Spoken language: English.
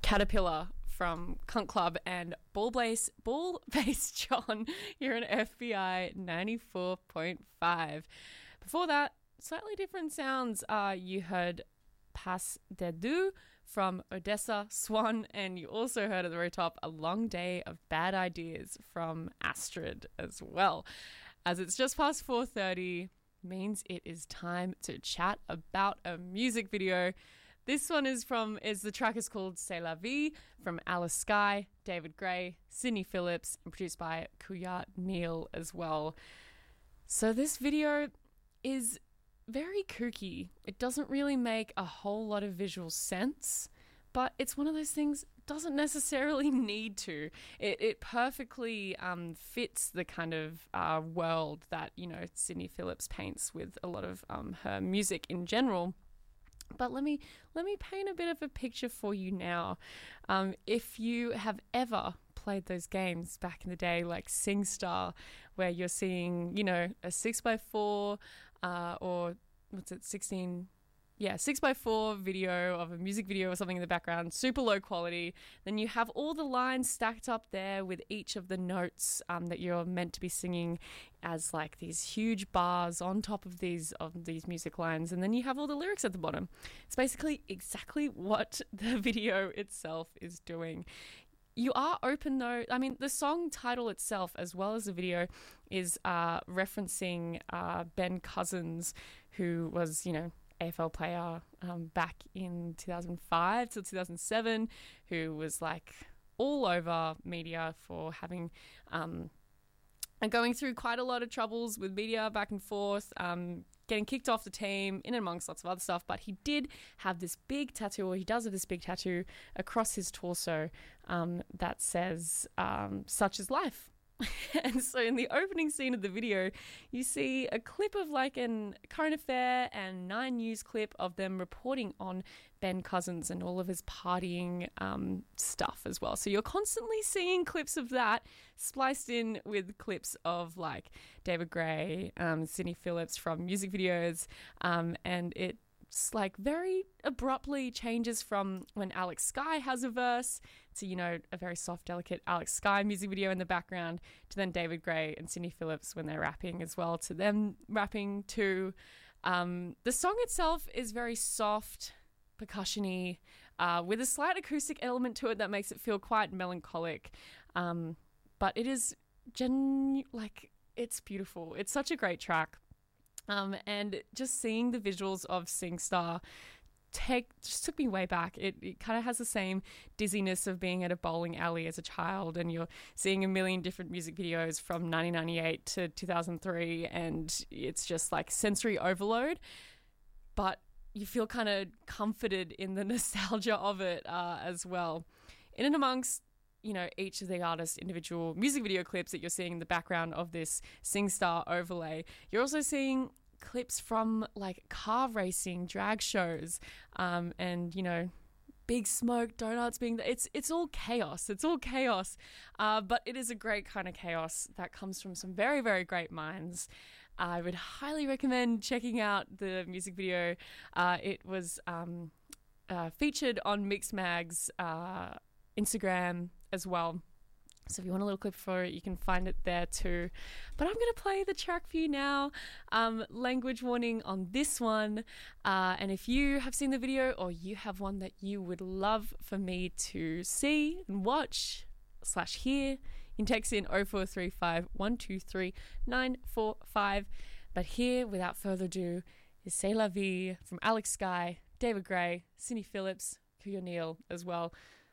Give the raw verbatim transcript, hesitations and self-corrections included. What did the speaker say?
Caterpillar from Cunt Club, and Ball Bass, Ball Bass John here on F B I ninety-four point five. Before that, slightly different sounds. Uh, you heard Pas de Deux from Odessa Swan, and you also heard at the very top A Long Day of Bad Ideas from Astrid as well. As it's just past four thirty, means it is time to chat about a music video. This one is from, is the track is called C'est la vie from Alice Skye, David Gray, Sydney Phillips, and produced by Kuyat Neal as well. So this video is very kooky. It doesn't really make a whole lot of visual sense, but it's one of those things doesn't necessarily need to. It, it perfectly um, fits the kind of uh, world that, you know, Sydney Phillips paints with a lot of um, her music in general. But let me let me paint a bit of a picture for you now. Um, if you have ever played those games back in the day, like SingStar, where you're seeing, you know, a six by four uh, or what's it, sixteen, yeah, six by four video of a music video or something in the background, super low quality. Then you have all the lines stacked up there with each of the notes um, that you're meant to be singing as like these huge bars on top of these of these music lines, and then you have all the lyrics at the bottom. It's basically exactly what the video itself is doing. You are open though. I mean, the song title itself, as well as the video, is uh, referencing uh, Ben Cousins, who was, you know, A F L player um, back in two thousand five till two thousand seven, who was like all over media for having um, and going through quite a lot of troubles with media back and forth, um, getting kicked off the team, in and amongst lots of other stuff. But he did have this big tattoo, or he does have this big tattoo across his torso um, that says, um, such is life. And so in the opening scene of the video, you see a clip of like an current affair and Nine News clip of them reporting on Ben Cousins and all of his partying um, stuff as well. So you're constantly seeing clips of that spliced in with clips of like David Gray, um, Sydney Phillips from music videos, um, and it It's like very abruptly changes from when Alex Skye has a verse to, you know, a very soft, delicate Alex Skye music video in the background, to then David Gray and Sydney Phillips when they're rapping as well, to them rapping too. Um, the song itself is very soft, percussion-y, uh, with a slight acoustic element to it that makes it feel quite melancholic. Um, but it is gen- like, it's beautiful. It's such a great track. Um, and just seeing the visuals of SingStar take, just took me way back. It, it kind of has the same dizziness of being at a bowling alley as a child, and you're seeing a million different music videos from nineteen ninety-eight to two thousand three, and it's just like sensory overload. But you feel kind of comforted in the nostalgia of it uh, as well. In and amongst, you know, each of the artists' individual music video clips that you're seeing in the background of this SingStar overlay, you're also seeing clips from like car racing, drag shows, um, and, you know, Big Smoke, donuts being, the, it's it's all chaos. It's all chaos. Uh, but it is a great kind of chaos that comes from some very, very great minds. I would highly recommend checking out the music video. Uh, it was um, uh, featured on Mixmag's uh, Instagram as well. So if you want a little clip for it, you can find it there too. But I'm going to play the track for you now. Um, language warning on this one. Uh, and if you have seen the video, or you have one that you would love for me to see and watch slash hear, you can text in oh four three five, one two three, nine four five. But here, without further ado, is C'est la vie from Alex Skye, David Gray, Sydney Phillips, Kuyat Neal as well.